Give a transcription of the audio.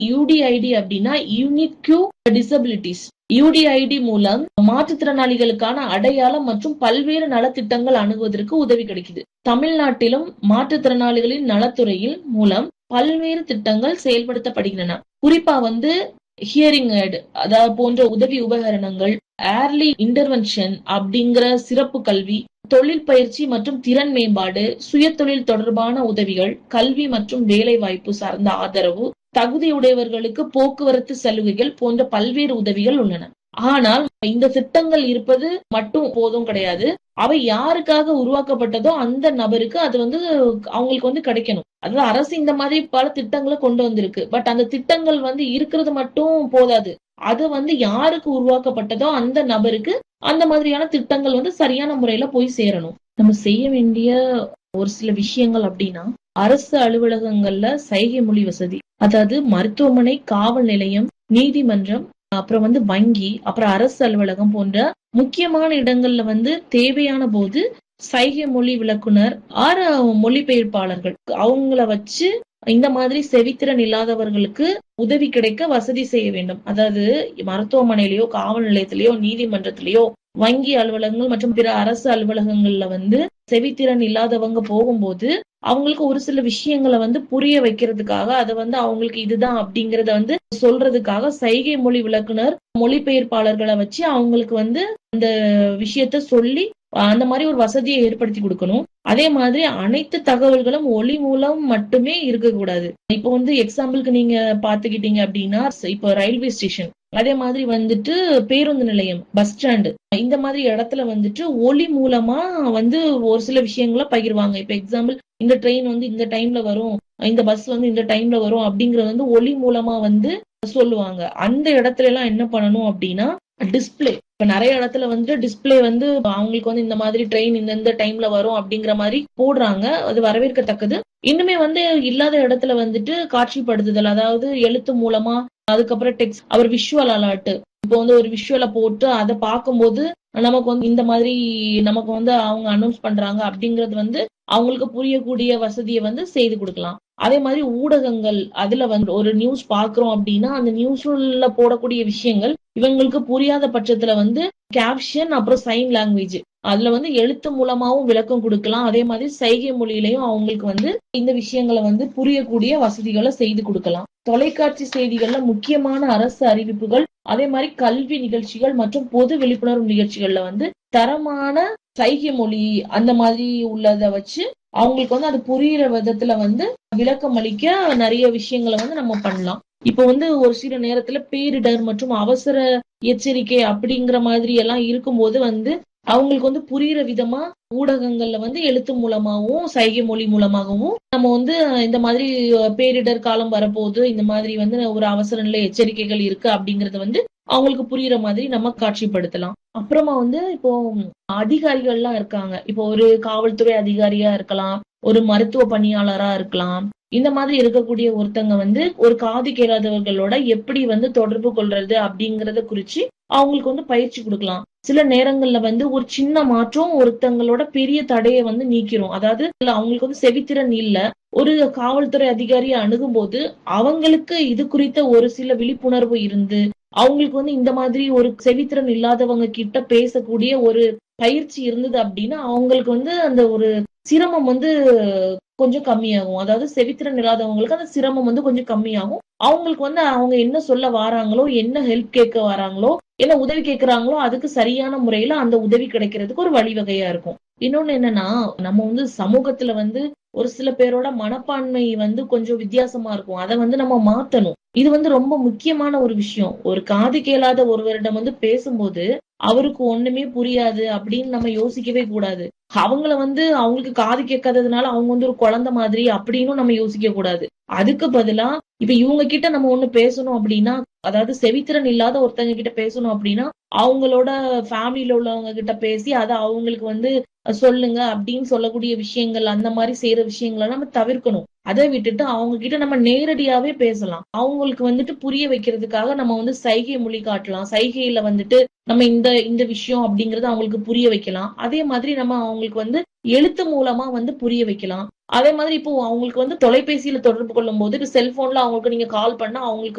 UDID அப்படின்னா unique disabilities. UDID மூலம் மாற்றுத்திறனாளிகளுக்கான அடையாளம் மற்றும் பல்வேறு நலத்திட்டங்கள் அணுகுவதற்கு உதவி கிடைக்குது. தமிழ்நாட்டிலும் மாற்றுத்திறனாளிகளின் நலத்துறையில் மூலம் பல்வேறு திட்டங்கள் செயல்படுத்தப்படுகின்றன. குறிப்பா ஹியரிங் எய்ட் அதாவது போன்ற உதவி உபகரணங்கள், ஏர்லி இன்டர்வென்ஷன் அப்படிங்கிற சிறப்பு கல்வி, தொழில் பயிற்சி மற்றும் திறன் மேம்பாடு, சுயதொழில் தொடர்பான உதவிகள், கல்வி மற்றும் வேலை வாய்ப்பு சார்ந்த ஆதரவு, தகுதியுடையவர்களுக்கு போக்குவரத்து சலுகைகள் போன்ற பல்வேறு உதவிகள் உள்ளன. ஆனால் இந்த திட்டங்கள் இருப்பது மட்டும் போதும் கிடையாது. அவை யாருக்காக உருவாக்கப்பட்டதோ அந்த நபருக்கு அது அவங்களுக்கு கிடைக்கணும். அதாவது அரசு இந்த மாதிரி பல திட்டங்களை கொண்டு வந்திருக்கு. பட் அந்த திட்டங்கள் இருக்கிறது மட்டும் போதாது. அது யாருக்கு உருவாக்கப்பட்டதோ அந்த நபருக்கு அந்த மாதிரியான திட்டங்கள் சரியான முறையில போய் சேரணும். நம்ம செய்ய வேண்டிய ஒரு சில விஷயங்கள் அப்படின்னா, அரசு அலுவலகங்கள்ல சைகை மொழி வசதி, அதாவது மருத்துவமனை, காவல் நிலையம், நீதிமன்றம், அப்புறம் வங்கி, அப்புறம் அரசு அலுவலகம் போன்ற முக்கியமான இடங்கள்ல தேவையான போது சைகை மொழி விளக்குனர் ஆறு மொழிபெயர்ப்பாளர்கள் அவங்கள வச்சு இந்த மாதிரி செவித்திறன் இல்லாதவர்களுக்கு உதவி கிடைக்க வசதி செய்ய வேண்டும். அதாவது மருத்துவமனையிலயோ, காவல் நிலையத்திலயோ, நீதிமன்றத்திலயோ, வங்கி அலுவலகங்கள் மற்றும் பிற அரசு அலுவலகங்கள்ல செவித்திறன் இல்லாதவங்க போகும்போது அவங்களுக்கு ஒரு சில விஷயங்களை புரிய வைக்கிறதுக்காக அதை அவங்களுக்கு இதுதான் அப்படிங்கறத சொல்றதுக்காக சைகை மொழி விளக்குனர் மொழிபெயர்ப்பாளர்களை வச்சு அவங்களுக்கு அந்த விஷயத்த சொல்லி அந்த மாதிரி ஒரு வசதியை ஏற்படுத்தி கொடுக்கணும். அதே மாதிரி அனைத்து தகவல்களும் ஒலி மூலம் மட்டுமே இருக்கக்கூடாது. இப்போ எக்ஸாம்பிளுக்கு நீங்க பாத்துக்கிட்டீங்க அப்படின்னா, இப்போ ரயில்வே ஸ்டேஷன், அதே மாதிரி பேருந்து நிலையம், பஸ் ஸ்டாண்டு, இந்த மாதிரி இடத்துல ஒலி மூலமா ஒரு சில விஷயங்களை பகிர்வாங்க. இப்ப எக்ஸாம்பிள், இந்த ட்ரெயின் இந்த டைம்ல வரும், இந்த பஸ் இந்த டைம்ல வரும் அப்படிங்கறது ஒலி மூலமா சொல்லுவாங்க. அந்த இடத்துல எல்லாம் என்ன பண்ணணும் அப்படின்னா, டிஸ்பிளே, இப்ப நிறைய இடத்துல டிஸ்பிளே அவங்களுக்கு இந்த மாதிரி ட்ரெயின் இந்த டைம்ல வரும் அப்படிங்கிற மாதிரி போடுறாங்க. அது வரவேற்கத்தக்கது. இன்னுமே இல்லாத இடத்துல காட்சிப்படுத்துதல், அதாவது எழுத்து மூலமா, அதுக்கப்புறம் டெக்ஸ்ட், அவர் விஷுவல் அலர்ட், இப்போ ஒரு விஷுவலை போட்டு அதை பார்க்கும்போது நமக்கு இந்த மாதிரி நமக்கு அவங்க அனௌன்ஸ் பண்றாங்க அப்படிங்கறது அவங்களுக்கு புரியக்கூடிய வசதியை செய்து கொடுக்கலாம். அதே மாதிரி ஊடகங்கள், அதுல ஒரு நியூஸ் பாக்குறோம் அப்படின்னா அந்த நியூஸ்ல போடக்கூடிய விஷயங்கள் இவங்களுக்கு புரியாத பட்சத்துல கேப்ஷன், அப்புறம் சைன் லாங்குவேஜ், அதுல எழுத்து மூலமாவும் விளக்கம் கொடுக்கலாம். அதே மாதிரி சைகை மொழியிலையும் அவங்களுக்கு இந்த விஷயங்களை புரியக்கூடிய வசதிகளை செய்து கொடுக்கலாம். தொலைக்காட்சி செய்திகள்ல முக்கியமான அரசு அறிவிப்புகள், அதே மாதிரி கல்வி நிகழ்ச்சிகள் மற்றும் பொது விழிப்புணர்வு நிகழ்ச்சிகள்ல தரமான சைகை மொழி அந்த மாதிரி உள்ளத வச்சு அவங்களுக்கு அது புரியுற விதத்துல விளக்கம் அளிக்க நிறைய விஷயங்களை நம்ம பண்ணலாம். இப்போ ஒரு சில நேரத்துல பேரிடர் மற்றும் அவசர எச்சரிக்கை அப்படிங்கிற மாதிரி எல்லாம் இருக்கும்போது அவங்களுக்கு புரியுற விதமா ஊடகங்கள்ல எழுத்து மூலமாகவும் சைகை மொழி மூலமாகவும் நம்ம இந்த மாதிரி பேரிடர் காலம் வரப்போகுது, இந்த மாதிரி ஒரு அவசர நிலை எச்சரிக்கைகள் இருக்கு அப்படிங்கறத அவங்களுக்கு புரியுற மாதிரி நம்ம காட்சிப்படுத்தலாம். அப்புறமா இப்போ அதிகாரிகள்லாம் இருக்காங்க. இப்போ ஒரு காவல்துறை அதிகாரியா இருக்கலாம், ஒரு மருத்துவ பணியாளரா இருக்கலாம். இந்த மாதிரி இருக்கக்கூடிய ஒருத்தங்க ஒரு காது கேளாதவர்களோட எப்படி தொடர்பு கொள்றது அப்படிங்கறத குறிச்சு அவங்களுக்கு பயிற்சி கொடுக்கலாம். சில நேரங்கள்ல ஒரு சின்ன மாற்றம் ஒருத்தங்களோட பெரிய தடையை நீக்கிறோம். அதாவது அவங்களுக்கு செவித்திறன் இல்ல, ஒரு காவல்துறை அதிகாரியை அணுகும் போது அவங்களுக்கு இது குறித்த ஒரு சில விழிப்புணர்வு இருந்து அவங்களுக்கு இந்த மாதிரி ஒரு செவித்திறன் இல்லாதவங்க கிட்ட பேசக்கூடிய ஒரு பயிற்சி இருந்தது அப்படின்னா அவங்களுக்கு அந்த ஒரு சிரமம் கொஞ்சம் கம்மியாகும். அதாவது செவித்திறன் இல்லாதவங்களுக்கு அந்த சிரமம் கொஞ்சம் கம்மியாகும். அவங்களுக்கு அவங்க என்ன சொல்ல வராங்களோ, என்ன ஹெல்ப் கேட்க வராங்களோ, என்ன உதவி கேட்கிறாங்களோ அதுக்கு சரியான முறையில அந்த உதவி கிடைக்கிறதுக்கு ஒரு வழிவகையா இருக்கும். இன்னொன்னு என்னன்னா, நம்ம சமூகத்துல ஒரு சில பேரோட மனப்பான்மை கொஞ்சம் வித்தியாசமா இருக்கும். அதை நம்ம மாத்தணும். இது ரொம்ப முக்கியமான ஒரு விஷயம். ஒரு காது கேளாத ஒருவரிடம் பேசும்போது அவருக்கு ஒண்ணுமே புரியாது அப்படின்னு நம்ம யோசிக்கவே கூடாது. அவங்கள அவங்களுக்கு காது கேட்காததுனால அவங்க ஒரு குழந்தை மாதிரி அப்படின்னு நம்ம யோசிக்க கூடாது. அதுக்கு பதிலா இப்ப இவங்க கிட்ட நம்ம ஒண்ணு பேசணும் அப்படின்னா, அதாவது செவித்திறன் இல்லாத ஒருத்தங்க கிட்ட பேசணும் அப்படின்னா அவங்களோட ஃபேமிலியில உள்ளவங்க கிட்ட பேசி அதை அவங்களுக்கு சொல்லுங்க அப்படின்னு சொல்லக்கூடிய விஷயங்கள், அந்த மாதிரி செய்யற விஷயங்களை நம்ம தவிர்க்கணும். அதை விட்டுட்டு அவங்க கிட்ட நம்ம நேரடியாவே பேசலாம். அவங்களுக்கு வந்துட்டு புரிய வைக்கிறதுக்காக நம்ம சைகை மொழி காட்டலாம். சைகையில வந்துட்டு நம்ம இந்த இந்த விஷயம் அப்படிங்கறத அவங்களுக்கு புரிய வைக்கலாம். அதே மாதிரி நம்ம அவங்களுக்கு எழுத்து மூலமா புரிய வைக்கலாம். அதே மாதிரி இப்போ அவங்களுக்கு தொலைபேசியில தொடர்பு கொள்ளும்போது, இப்ப செல்போன்ல அவங்களுக்கு நீங்க கால் பண்ணா அவங்களுக்கு